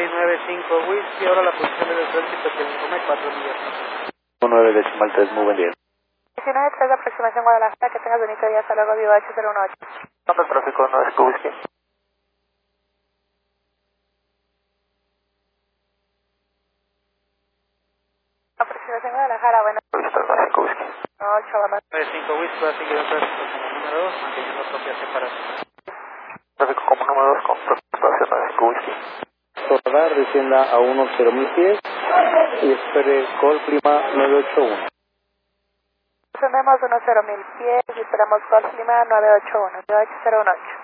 695 Whisky, ahora la posición del tránsito que me come 4 millas. 9 decimal 3, muy buen día. 19-3 de aproximación Guadalajara, que tengas bonito día, hasta luego, Vivo H018. ¿Cuánto tráfico 9 Whisky? Aproximación Guadalajara, bueno. Listo, 9 Whisky. 8, vamos. 95 Whisky, va a seguir el tránsito como número 2, manteniendo propia separación. Tráfico como número 2 con preocupación 9 Whisky. Radar descienda a 10.000 pies y espere Call Clima 981. Descendemos 10.000 pies y esperamos Golf Lima 981, Vivo H018.